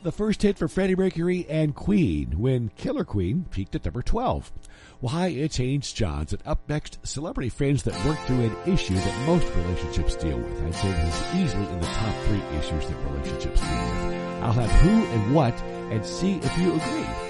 the first hit for Freddie Mercury and Queen when Killer Queen peaked at number 12. Why It's Haynes Johns. And up next, celebrity friends that work through an issue that most relationships deal with. I'd say this is easily in the top 3 issues that relationships deal with. I'll have who and what and see if you agree.